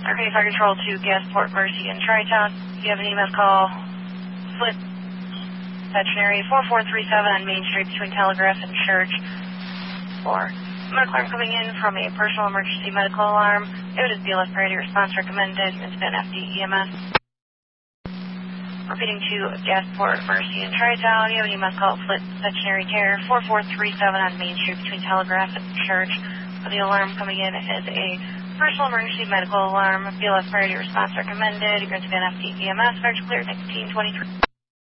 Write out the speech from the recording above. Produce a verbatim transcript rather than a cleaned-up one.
Okay, Fire Control to Gasport, Mercy, and Tri-Town. You have an E M S call. Split stationary four four three seven on Main Street between Telegraph and Church. For medical alarm coming in from a personal emergency medical alarm. It would just be a less priority response recommended. It's been F D E M S. Repeating to Gasport, Mercy, and Tri-Town. You have an E M S call. Split stationary care four four three seven on Main Street between Telegraph and Church. The alarm coming in is a personal emergency medical alarm. B L S priority response recommended. You're going to be an F D E M S. Charge clear nineteen twenty-three.